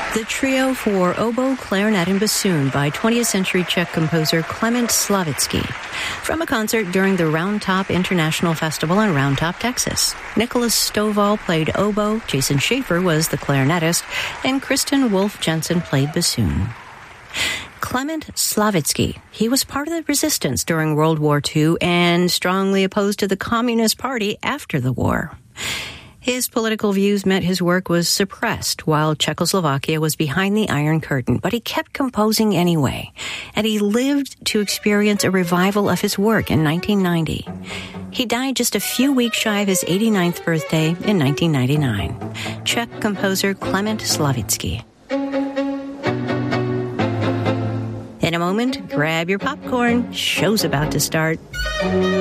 The trio for oboe, clarinet, and bassoon by 20th century Czech composer Klement Slavitsky from a concert during the Round Top International Festival in Round Top, Texas. Nicholas Stovall played oboe, Jason Schaefer was the clarinetist, and Kristen Wolf Jensen played bassoon. Klement Slavitsky. He was part of the resistance during World War II and strongly opposed to the Communist Party after the war. His political views meant his work was suppressed while Czechoslovakia was behind the Iron Curtain, but he kept composing anyway, and he lived to experience a revival of his work in 1990. He died just a few weeks shy of his 89th birthday in 1999. Czech composer Klement Slavitsky. In a moment, grab your popcorn. Show's about to start.